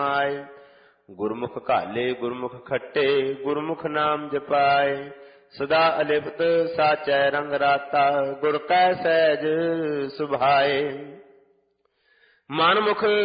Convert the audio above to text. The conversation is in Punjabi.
ਆਏ। ਗੁਰਮੁਖ ਘਾਲੇ ਗੁਰਮੁਖ ਖੱਟੇ, ਗੁਰਮੁਖ ਨਾਮ ਜਪਾਏ। ਸਦਾ ਅਲਿਪਤ ਸਾਚੈ ਰੰਗ ਰਾਤਾ, ਗੁਰ ਕੈ ਸਹਿਜ ਸੁਭਾਏ। ਮਨ ਮੁਖ